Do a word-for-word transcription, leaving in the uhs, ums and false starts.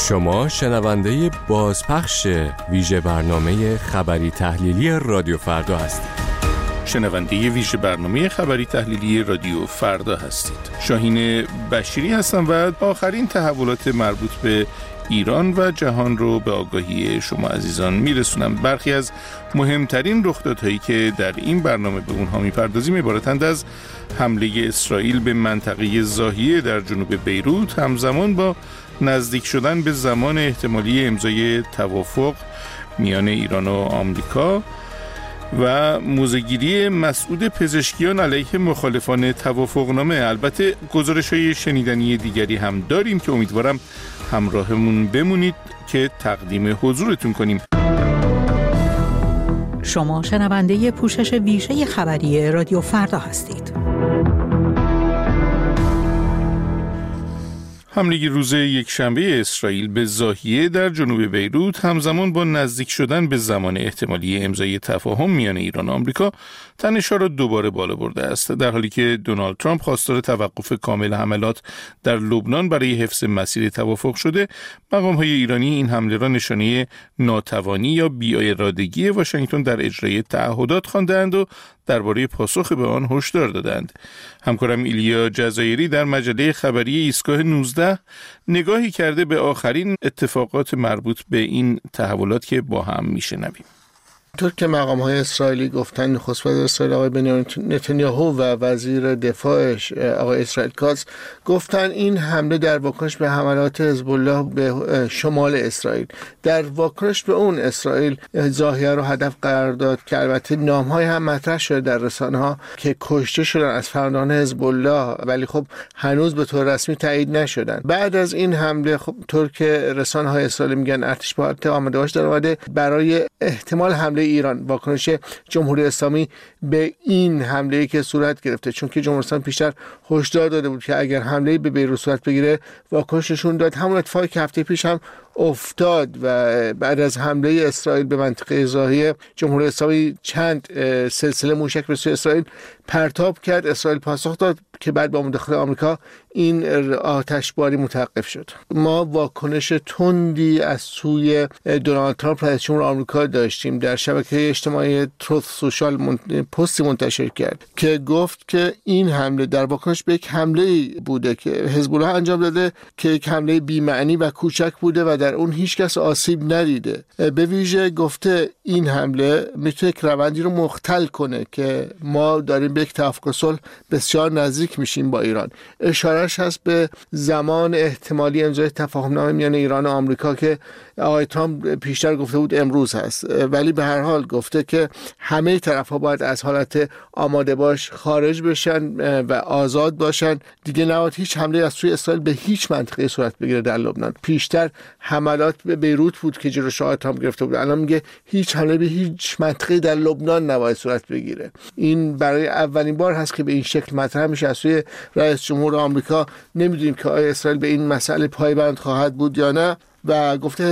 شما شنونده بازپخش ویژه برنامه خبری تحلیلی رادیو فردا هستید. شنونده ویژه برنامه خبری تحلیلی رادیو فردا هستید. شاهین بشیری هستم و آخرین تحولات مربوط به ایران و جهان رو به آگاهی شما عزیزان میرسونم. برخی از مهمترین رخدادهایی که در این برنامه به اونها میپردازیم عبارتند از حمله اسرائیل به منطقه زاهیه در جنوب بیروت همزمان با نزدیک شدن به زمان احتمالی امضای توافق میان ایران و آمریکا و موضع‌گیری مسعود پزشکیان علیه مخالفان توافقنامه. البته گزارش‌های شنیدنی دیگری هم داریم که امیدوارم همراهمون بمونید که تقدیم حضورتون کنیم. شما شنونده پوشش ویژه خبری رادیو فردا هستید. حمله روز یکشنبه اسرائیل به زاهیه در جنوب بیروت همزمان با نزدیک شدن به زمان احتمالی امضای تفاهم میان ایران و آمریکا تنش‌ها را دوباره بالا برده است، در حالی که دونالد ترامپ خواستار توقف کامل حملات در لبنان برای حفظ مسیر توافق شده. مقام‌های ایرانی این حمله را نشانه ناتوانی یا بی‌ارادگی واشنگتن در اجرای تعهدات خواندند و درباره پاسخ به آن هشدار دادند. همکارم ایلیا جزایری در مجله خبری ایستگاه نوزده نگاهی کرده به آخرین اتفاقات مربوط به این تحولات که با هم میشنویم. طور که مقام‌های اسرائیلی گفتن، نخست وزیر اسرائیل آقای بنیامین نتانیاهو و وزیر دفاعش آقای اسرائیل کاتز گفتن این حمله در واکنش به حملات حزب الله به شمال اسرائیل. در واکنش به اون اسرائیل زاهیه رو هدف قرار داد که البته نام‌های هم مطرح شده در رسانه‌ها که کشته شدن از فرماندهان حزب الله، ولی خب هنوز به طور رسمی تایید نشدن. بعد از این حمله خب طور که رسانه‌های اسرائیل میگن ارتش به حالت آماده باش در اومده برای احتمال حمله ایران. واکنش جمهوری اسلامی به این حمله‌ای که صورت گرفته، چون که جمهوری اسلامی پیشتر هشدار داده بود که اگر حمله به بیروت صورت بگیره واکنششون داد همون اتفاقی که هفته پیش هم افتاد و بعد از حمله اسرائیل به منطقه زاهیه جمهوری اسلامی چند سلسله موشک به سوی اسرائیل پرتاب کرد. اسرائیل پاسخ داد که بعد با مداخله آمریکا این آتشباری متوقف شد. ما واکنش تندی از سوی دونالد ترامپ رئیس جمهور آمریکا داشتیم. در شبکه اجتماعی تروت سوشال من... پستی منتشر کرد که گفت که این حمله در واکنش به یک حمله بوده که حزب الله انجام داده که یک حمله بی‌معنی و کوچک بوده و در اون هیچ کس آسیب ندیده. به ویژه گفته این حمله میتونه یک روندی رو مختل کنه که ما داریم به یک توافق صلح بسیار نزدیک میشیم با ایران. اشارهش هست به زمان احتمالی امضای تفاهمنامه میان ایران و آمریکا که آقای ترامپ پیشتر گفته بود امروز هست، ولی به هر حال گفته که همه طرف‌ها باید از حالت آماده باش خارج بشن و آزاد باشن. دیگه نباید هیچ حمله از سوی اسرائیل به هیچ منطقه صورت بگیره در لبنان. پیشتر حملات به بیروت بود که جلوش آقای ترامپ گرفته بود، الان میگه هیچ حمله به هیچ منطقه در لبنان نباید صورت بگیره. این برای اولین بار هست که به این شکل مطرح میشه از سوی رئیس جمهور آمریکا. نمیدونیم که آیا اسرائیل به این مسئله پایبند خواهد بود یا نه و گفته